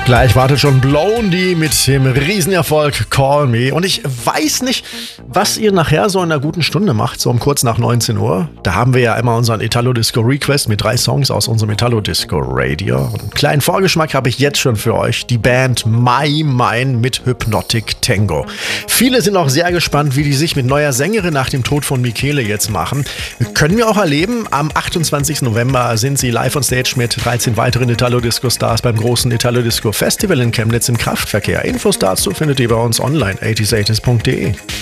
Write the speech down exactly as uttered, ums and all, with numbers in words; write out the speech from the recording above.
Gleich wartet schon Blondie mit dem Riesenerfolg Call Me. Und ich weiß nicht, was ihr nachher so in einer guten Stunde macht, so um kurz nach neunzehn Uhr. Da haben wir ja immer unseren Italo Disco Request mit drei Songs aus unserem Italo Disco Radio. Und einen kleinen Vorgeschmack habe ich jetzt schon für euch. Die Band My Mine mit Hypnotic Tango. Viele sind auch sehr gespannt, wie die sich mit neuer Sängerin nach dem Tod von Michele jetzt machen. Können wir auch erleben. Am achtundzwanzigsten November sind sie live on stage mit dreizehn weiteren Italo Disco Stars beim großen Italo Disco Festival in Chemnitz im Kraftverkehr. Infos dazu findet ihr bei uns online, achtzig achtzig punkt de.